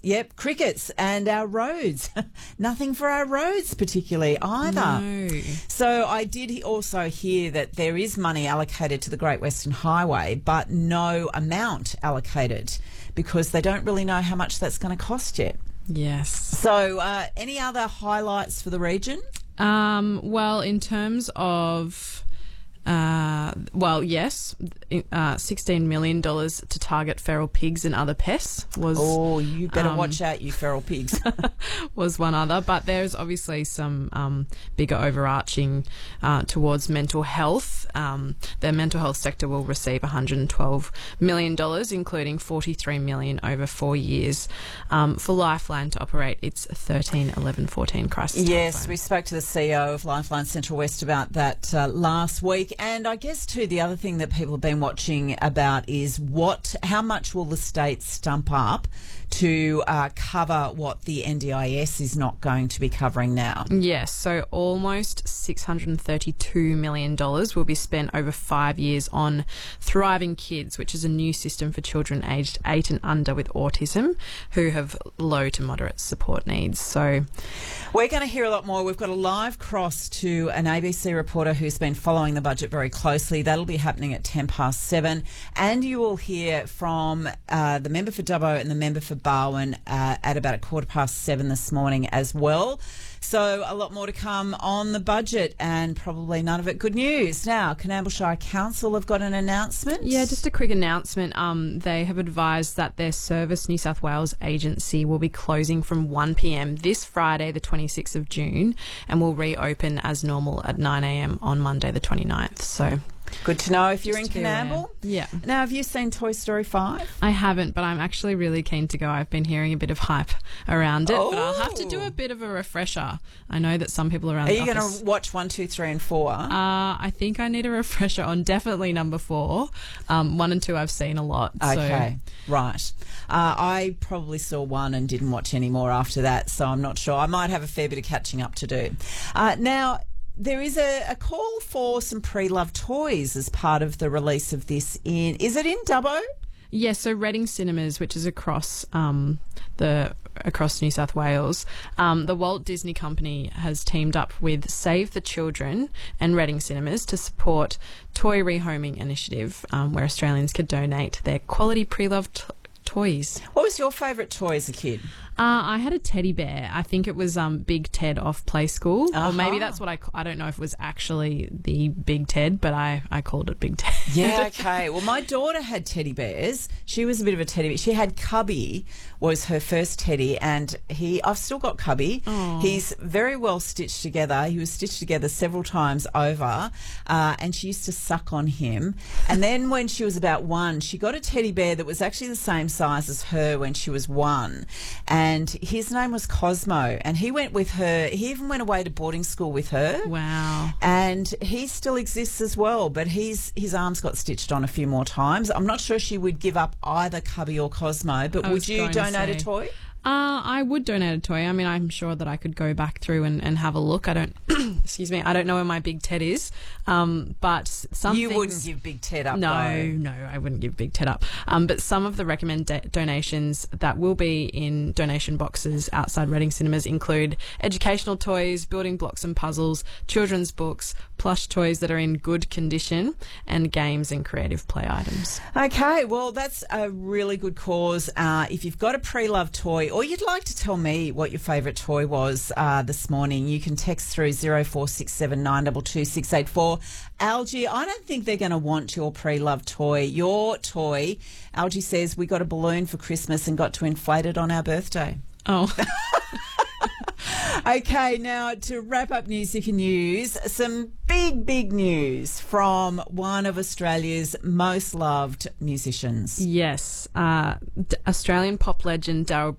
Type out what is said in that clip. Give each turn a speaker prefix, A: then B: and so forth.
A: Yep, crickets and our roads. Nothing for our roads particularly either.
B: No.
A: So I did also hear that there is money allocated to the Great Western Highway, but no amount allocated because they don't really know how much that's going to cost yet.
B: Yes.
A: So any other highlights for the region?
B: Well, in terms of... yes, $16 million to target feral pigs and other pests was...
A: Oh, you better watch out, you feral pigs.
B: was one other, but there's obviously some bigger overarching towards mental health. The mental health sector will receive $112 million, including $43 million over 4 years for Lifeline to operate its 13-11-14 crisis.
A: Yes,
B: hotline.
A: we spoke to the CEO of Lifeline Central West about that last week. And I guess, too, the other thing that people have been watching about is how much will the state stump up to cover what the NDIS is not going to be covering now?
B: Yes, so almost $632 million will be spent over 5 years on Thriving Kids, which is a new system for children aged 8 and under with autism who have low to moderate support needs. So
A: we're going to hear a lot more. We've got a live cross to an ABC reporter who's been following the budget very closely. That'll be happening at 7:10. And you will hear from the member for Dubbo and the member for Barwon at about 7:15 this morning as well. So a lot more to come on the budget and probably none of it good news. Now, Coonamble Shire Council have got an announcement.
B: Yeah, just a quick announcement. They have advised that their Service New South Wales agency will be closing from 1 p.m. this Friday, the 26th of June, and will reopen as normal at 9 a.m. on Monday, the 29th. So
A: good to know if you're in
B: just be aware.
A: Coonamble.
B: Yeah.
A: Now, have you seen Toy Story 5?
B: I haven't, but I'm actually really keen to go. I've been hearing a bit of hype around it, but I'll have to do a bit of a refresher. I know that some people around
A: Are
B: the
A: you going
B: office...
A: to watch 1, 2, 3 and 4?
B: I think I need a refresher on definitely number 4. 1 and 2 I've seen a lot.
A: Okay, right. I probably saw 1 and didn't watch any more after that, so I'm not sure. I might have a fair bit of catching up to do. Now, there is a call for some pre-loved toys as part of the release of this is it in Dubbo?
B: Yes, so Reading Cinemas, which is across across New South Wales, the Walt Disney Company has teamed up with Save the Children and Reading Cinemas to support Toy Rehoming Initiative, where Australians could donate their quality pre-loved toys.
A: What was your favourite toy as a kid?
B: I had a teddy bear. I think it was Big Ted off Play School. Or maybe that's what I don't know if it was actually the Big Ted, but I called it Big Ted.
A: Yeah, okay. Well, my daughter had teddy bears. She was a bit of a teddy bear. She had Cubby, was her first teddy, and I've still got Cubby.
B: Aww.
A: He's very well stitched together. He was stitched together several times over, and she used to suck on him. And then when she was about 1, she got a teddy bear that was actually the same size as her when she was 1. And his name was Cosmo, and he went with her. He even went away to boarding school with her.
B: Wow.
A: And he still exists as well, but his arms got stitched on a few more times. I'm not sure she would give up either Cubby or Cosmo, but would you donate a toy?
B: I would donate a toy. I mean, I'm sure that I could go back through and have a look. I don't, excuse me, I don't know where my Big Ted is. But some
A: You
B: things,
A: wouldn't give Big Ted up,
B: No,
A: though.
B: I wouldn't give Big Ted up. But some of the recommended donations that will be in donation boxes outside Reading Cinemas include educational toys, building blocks and puzzles, children's books, plush toys that are in good condition, and games and creative play items.
A: Okay, well, that's a really good cause. If you've got a pre-loved toy, or you'd like to tell me what your favourite toy was this morning, you can text through 0467 922 684. Algie, I don't think they're going to want your pre-loved toy. Your toy, Algie says, we got a balloon for Christmas and got to inflate it on our birthday.
B: Oh.
A: Okay, now to wrap up Newsica News, some big news from one of Australia's most loved musicians.
B: Yes, Australian pop legend